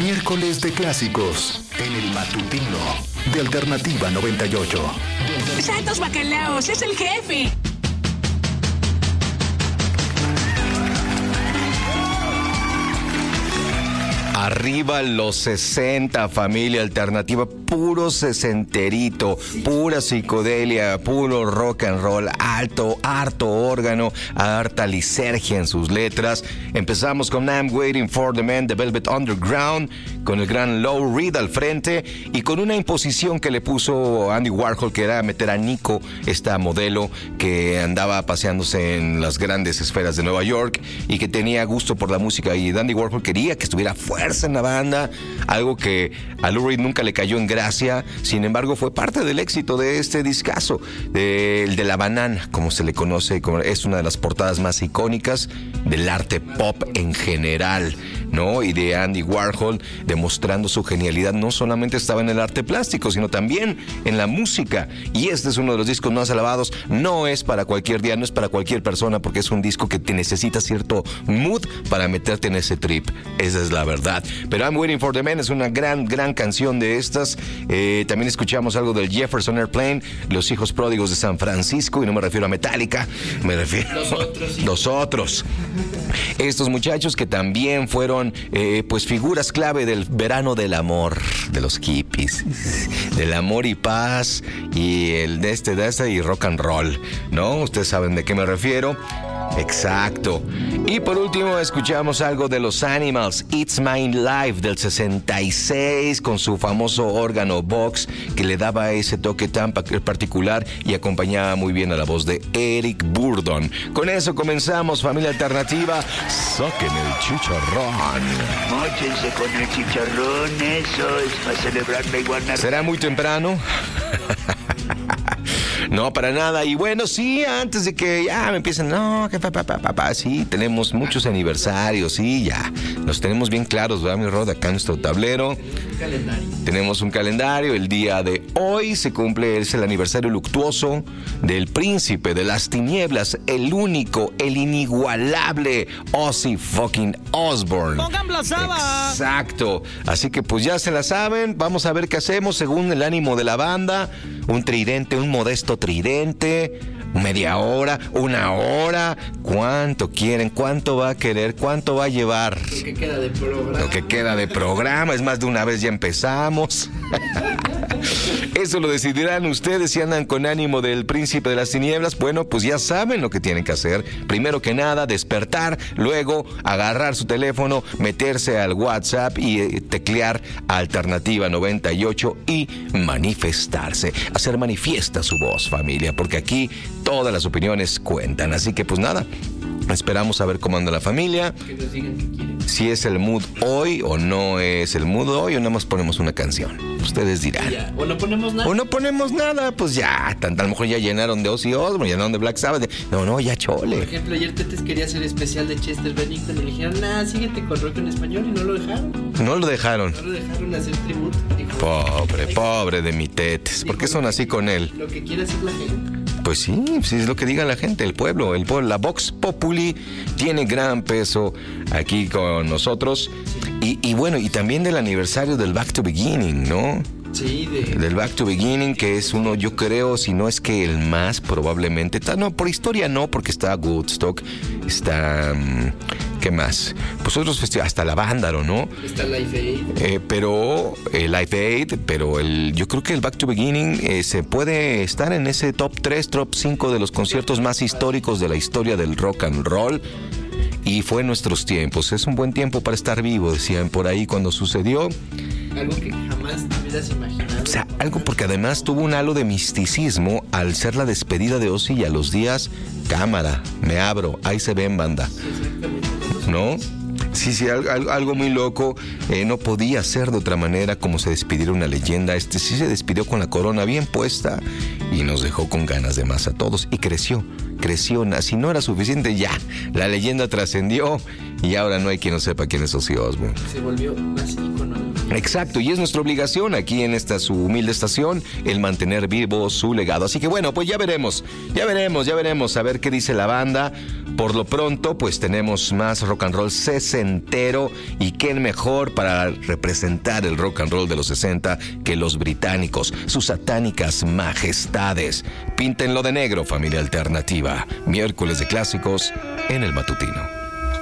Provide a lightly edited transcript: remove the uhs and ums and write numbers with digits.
Miércoles de clásicos en el matutino de Alternativa 98. ¡Santos bacalaos! ¡Es el jefe! Arriba los 60, familia alternativa, puro sesenterito, pura psicodelia, puro rock and roll, harto órgano, harta lisergia en sus letras. Empezamos con I'm Waiting for the Man de Velvet Underground, con el gran Lou Reed al frente y con una imposición que le puso Andy Warhol, que era meter a Nico, esta modelo que andaba paseándose en las grandes esferas de Nueva York y que tenía gusto por la música, y Andy Warhol quería que estuviera fuerza en la banda, algo que a Lou Reed nunca le cayó en gracia. Sin embargo, fue parte del éxito de este discazo, el de la banana, como se le conoce. Es una de las portadas más icónicas del arte pop en general, ¿no? Y de Andy Warhol, demostrando su genialidad. No solamente estaba en el arte plástico, sino también en la música. Y este es uno de los discos más alabados. No es para cualquier día, no es para cualquier persona, porque es un disco que te necesita cierto mood para meterte en ese trip. Esa es la verdad. Pero I'm Waiting for the Man es una gran canción de estas. También escuchamos algo del Jefferson Airplane, Los Hijos Pródigos de San Francisco, y no me refiero a Metallica, me refiero a los otros. Estos muchachos que también fueron pues figuras clave del verano del amor, de los hippies, del amor y paz, y el de este y rock and roll, ¿no? Ustedes saben de qué me refiero. Exacto. Y por último escuchamos algo de los Animals, It's My Life del 66, con su famoso órgano box que le daba ese toque tan particular y acompañaba muy bien a la voz de Eric Burdon. Con eso comenzamos, familia alternativa. Saquen el chicharrón. Móchense con el chicharrón, eso es para celebrar la iguana. ¿Será muy temprano? No, para nada. Y bueno, sí, antes de que ya me empiecen, no, que papá, sí, tenemos muchos aniversarios, sí, ya, los tenemos bien claros, ¿verdad, mi Rod? Acá en nuestro tablero. Tenemos un calendario. El día de hoy se cumple, es el aniversario luctuoso del príncipe de las tinieblas, el único, el inigualable Ozzy fucking Osbourne. ¡Pongan la saba! Exacto. Así que pues ya se la saben. Vamos a ver qué hacemos según el ánimo de la banda. Un tridente, un modesto tridente, media hora, una hora. ¿Cuánto quieren? ¿Cuánto va a querer? ¿Cuánto va a llevar? Lo que queda de programa. Lo que queda de programa. Es más, de una vez ya empezamos. Eso lo decidirán ustedes si andan con ánimo del príncipe de las tinieblas. Bueno, pues ya saben lo que tienen que hacer. Primero que nada, despertar. Luego, agarrar su teléfono, meterse al WhatsApp y teclear Alternativa 98 y manifestarse. Hacer manifiesta su voz, familia, porque aquí todas las opiniones cuentan. Así que pues nada, esperamos a ver cómo anda la familia. Que nos digan qué quieren. Si es el mood hoy o no es el mood hoy, o nada más ponemos una canción. Ustedes dirán. Ya. O no ponemos nada. O no ponemos nada, pues ya, a lo mejor ya llenaron de Ozzy Osbourne, llenaron de Black Sabbath. No, ya chole. Por ejemplo, ayer Tetes quería hacer especial de Chester Bennington y le dijeron, síguete con rock en español, y no lo dejaron. No lo dejaron. No lo dejaron hacer tributo. Dijo, Pobre de mi Tetes. ¿Por qué son así con él? Lo que quiere hacer la gente. Pues sí es lo que diga la gente, el pueblo, la Vox Populi tiene gran peso aquí con nosotros. Y bueno, y también del aniversario del Back to Beginning, ¿no? Sí, del Back to Beginning, que es uno, yo creo, si no es que el más probablemente, no, por historia no, porque está Woodstock, está, ¿qué más? Pues otros festivales, hasta la Vándaro, ¿no? Está Live Aid. Pero Live Aid, pero yo creo que el Back to Beginning se puede estar en ese top 3, top 5 de los conciertos más históricos de la historia del rock and roll. Y fue en nuestros tiempos. Es un buen tiempo para estar vivo, decían por ahí cuando sucedió. Algo que jamás te hubieras imaginado. O sea, algo porque además tuvo un halo de misticismo al ser la despedida de Ozzy, y a los días, cámara, me abro, ahí se ven, banda. ¿No? Sí, algo muy loco. No podía ser de otra manera como se despidiera una leyenda. Sí se despidió con la corona bien puesta y nos dejó con ganas de más a todos. Y creció creció. Si no era suficiente, ya. La leyenda trascendió y ahora no hay quien no sepa quién es Ozzy Osbourne. Se volvió más ícono. Exacto, y es nuestra obligación aquí en esta su humilde estación el mantener vivo su legado. Así que bueno, pues ya veremos a ver qué dice la banda. Por lo pronto, pues tenemos más rock and roll sesentero, y qué mejor para representar el rock and roll de los 60 que los británicos, sus satánicas majestades. Píntenlo de negro, familia alternativa. Miércoles de clásicos en el matutino.